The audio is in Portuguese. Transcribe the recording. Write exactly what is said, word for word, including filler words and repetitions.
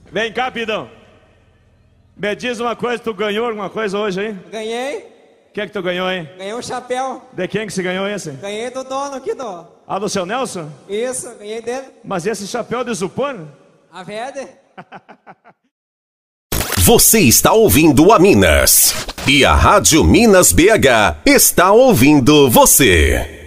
Vem cá, Pidão. Me diz uma coisa, tu ganhou alguma coisa hoje aí? Ganhei. O que é que tu ganhou, hein? Ganhei um chapéu. De quem que você ganhou esse? Ganhei do dono aqui do... Ah, do seu Nelson? Isso, ganhei dele. Mas esse chapéu de isopor? A Verde. Você está ouvindo a Minas. E a Rádio Minas B H está ouvindo você.